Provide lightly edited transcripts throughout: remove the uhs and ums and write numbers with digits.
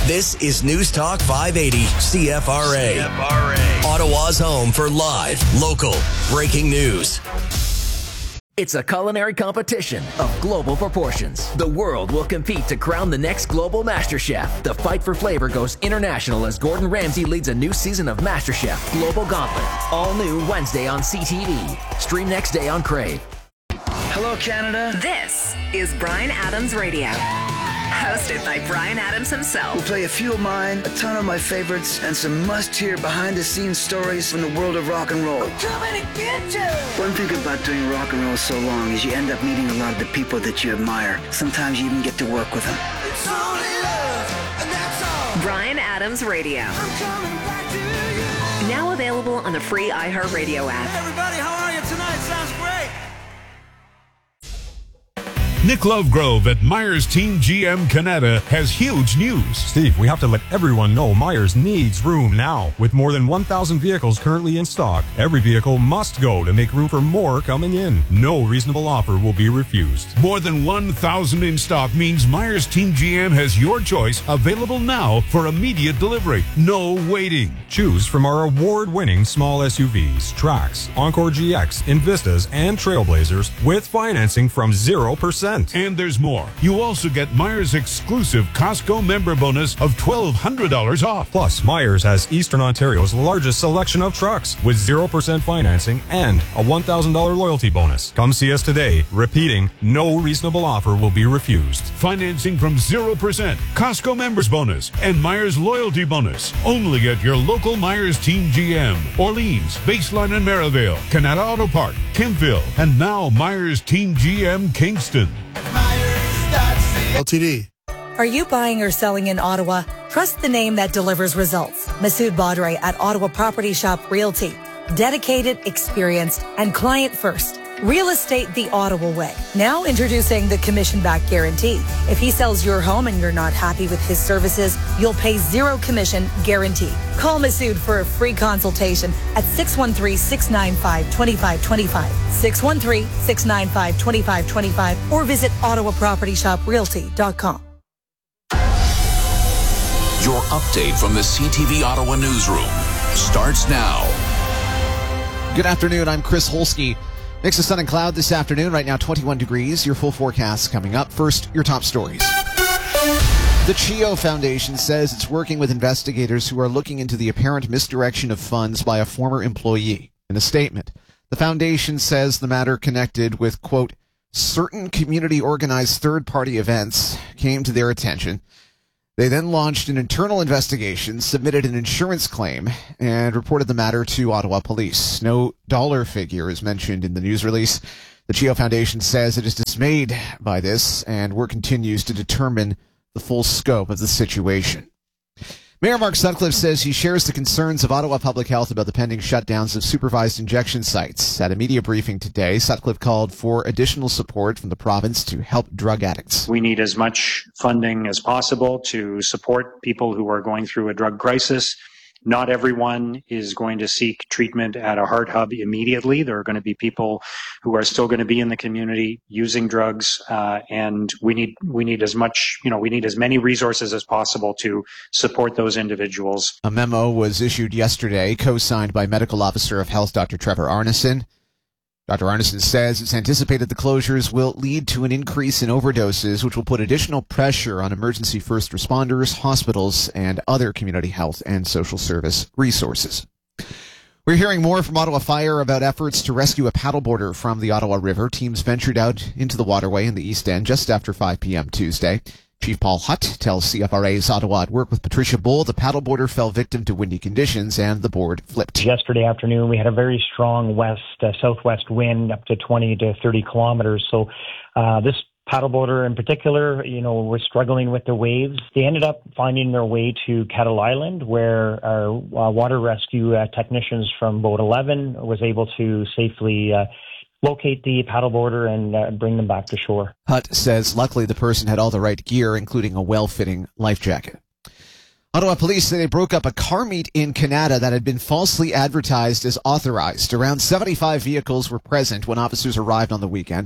This is News Talk 580 CFRA. Ottawa's home for live, local, breaking news. It's a culinary competition of global proportions. The world will compete to crown the next global MasterChef. The fight for flavor goes international as Gordon Ramsay leads a new season of MasterChef Global Gauntlet. All new Wednesday on CTV. Stream next day on Crave. Hello, Canada. This is Bryan Adams Radio. Hosted by Bryan Adams himself. We'll play a few of mine, a ton of my favorites, and some must-hear behind-the-scenes stories from the world of rock and roll. One thing about doing rock and roll so long is you end up meeting a lot of the people that you admire. Sometimes you even get to work with them. It's only love, and that's all. Bryan Adams Radio. I'm coming back to you. Now available on the free iHeartRadio app. Hey everybody, how are you tonight? Sounds great. Nick Lovegrove at Myers Team GM Canada has huge news. Steve, we have to let everyone know Myers needs room now. With more than 1,000 vehicles currently in stock, every vehicle must go to make room for more coming in. No reasonable offer will be refused. More than 1,000 in stock means Myers Team GM has your choice available now for immediate delivery. No waiting. Choose from our award-winning small SUVs, Trax, Encore GX, Invistas, and Trailblazers with financing from 0%. And there's more. You also get Myers' exclusive Costco member bonus of $1,200 off. Plus, Myers has Eastern Ontario's largest selection of trucks with 0% financing and a $1,000 loyalty bonus. Come see us today. Repeating, no reasonable offer will be refused. Financing from 0%, Costco members bonus, and Myers loyalty bonus. Only at your local Myers Team GM. Orleans, Baseline and Merivale, Canada Auto Park, Kempville, and now Myers Team GM Kingston. LTD. Are you buying or selling in Ottawa? Trust the name that delivers results. Masood Badre at Ottawa Property Shop Realty. Dedicated, experienced, and client first. Real estate the Ottawa way. Now introducing the commission-back guarantee. If he sells your home and you're not happy with his services, you'll pay zero commission guaranteed. Call Masood for a free consultation at 613-695-2525, 613-695-2525, or visit OttawaPropertyShopRealty.com. Your update from the CTV Ottawa newsroom starts now. Good afternoon. I'm Chris Holsky. Mix of sun and cloud this afternoon. Right now, 21 degrees. Your full forecast coming up. First, your top stories. The CHEO Foundation says it's working with investigators who are looking into the apparent misdirection of funds by a former employee. In a statement, the foundation says the matter connected with, quote, certain community-organized third-party events came to their attention. They then launched an internal investigation, submitted an insurance claim, and reported the matter to Ottawa Police. No dollar figure is mentioned in the news release. The CHEO Foundation says it is dismayed by this, and work continues to determine the full scope of the situation. Mayor Mark Sutcliffe says he shares the concerns of Ottawa Public Health about the pending shutdowns of supervised injection sites. At a media briefing today, Sutcliffe called for additional support from the province to help drug addicts. We need as much funding as possible to support people who are going through a drug crisis. Not everyone is going to seek treatment at a heart hub immediately. There are going to be people who are still going to be in the community using drugs, and we need as much, we need as many resources as possible to support those individuals. A memo was issued yesterday, co-signed by Medical Officer of Health Dr. Trevor Arneson. Dr. Arneson says it's anticipated the closures will lead to an increase in overdoses, which will put additional pressure on emergency first responders, hospitals, and other community health and social service resources. We're hearing more from Ottawa Fire about efforts to rescue a paddleboarder from the Ottawa River. Teams ventured out into the waterway in the East End just after 5 p.m. Tuesday. Chief Paul Hutt tells CFRA's Ottawa at Work with Patricia Bull the paddleboarder fell victim to windy conditions and the board flipped. Yesterday afternoon, we had a very strong southwest wind up to 20 to 30 kilometers. So this paddleboarder in particular, was struggling with the waves. They ended up finding their way to Kettle Island, where our water rescue technicians from Boat 11 was able to safely locate the paddleboarder and bring them back to shore. Hutt says luckily the person had all the right gear, including a well-fitting life jacket. Ottawa police say they broke up a car meet in Canada that had been falsely advertised as authorized. Around 75 vehicles were present when officers arrived on the weekend.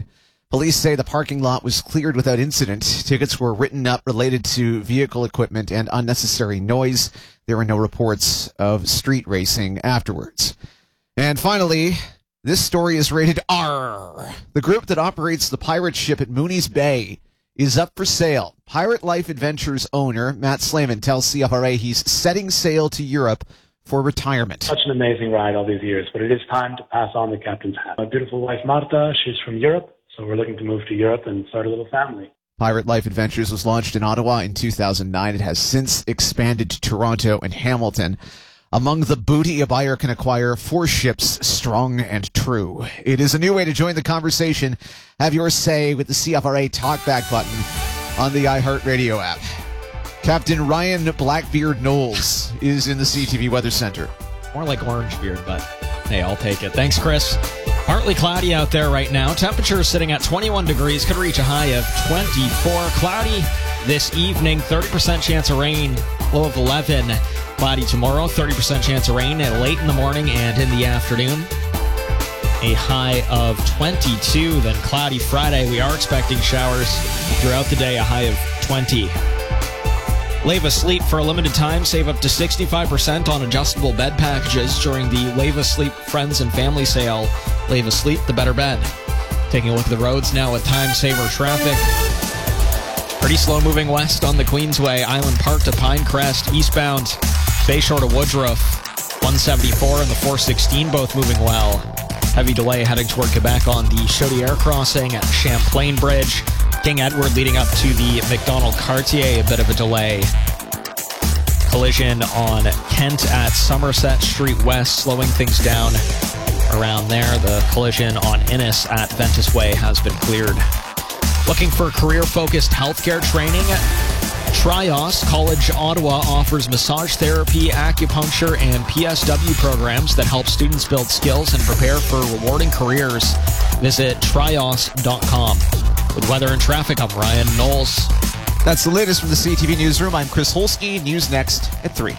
Police say the parking lot was cleared without incident. Tickets were written up related to vehicle equipment and unnecessary noise. There were no reports of street racing afterwards. And finally, this story is rated R. The group that operates the pirate ship at Mooney's Bay is up for sale. Pirate Life Adventures owner Matt Slayman tells CFRA he's setting sail to Europe for retirement. Such an amazing ride all these years, but it is time to pass on the captain's hat. My beautiful wife Marta, she's from Europe, so we're looking to move to Europe and start a little family. Pirate Life Adventures was launched in Ottawa in 2009. It has since expanded to Toronto and Hamilton. Among the booty a buyer can acquire, 4 ships, strong and true. It is a new way to join the conversation. Have your say with the CFRA Talkback button on the iHeartRadio app. Captain Ryan Blackbeard Knowles is in the CTV Weather Center. More like Orangebeard, but hey, I'll take it. Thanks, Chris. Partly cloudy out there right now. Temperature sitting at 21 degrees. Could reach a high of 24. Cloudy this evening. 30% chance of rain. Low of 11. Cloudy tomorrow. 30% chance of rain late in the morning and in the afternoon. A high of 22. Then cloudy Friday. We are expecting showers throughout the day. A high of 20. Leva Sleep for a limited time. Save up to 65% on adjustable bed packages during the Leva Sleep Friends and Family Sale. Leva Sleep, the better bed. Taking a look at the roads now with time saver traffic. Pretty slow moving west on the Queensway. Island Park to Pinecrest. Eastbound, Bayshore to Woodruff. 174 and the 416 both moving well. Heavy delay heading toward Quebec on the Chaudière crossing at Champlain Bridge. King Edward leading up to the McDonald-Cartier, a bit of a delay. Collision on Kent at Somerset Street West, slowing things down around there. The collision on Innis at Ventus Way has been cleared. Looking for career-focused healthcare training? Trios College Ottawa offers massage therapy, acupuncture, and PSW programs that help students build skills and prepare for rewarding careers. Visit trios.com. With weather and traffic, I'm Ryan Knowles. That's the latest from the CTV Newsroom. I'm Chris Holsky. News next at 3.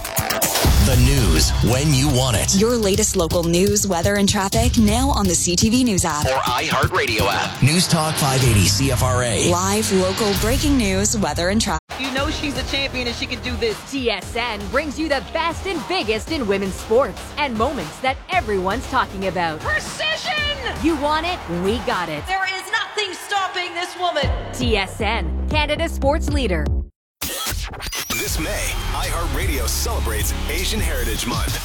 The news when you want it. Your latest local news, weather, and traffic now on the CTV News app. Or iHeartRadio app. News Talk 580 CFRA. Live, local, breaking news, weather, and traffic. You know she's a champion and she can do this. TSN brings you the best and biggest in women's sports and moments that everyone's talking about. Precision! You want it? We got it. There is nothing stopping this woman. TSN, Canada's sports leader. This May, iHeartRadio celebrates Asian Heritage Month.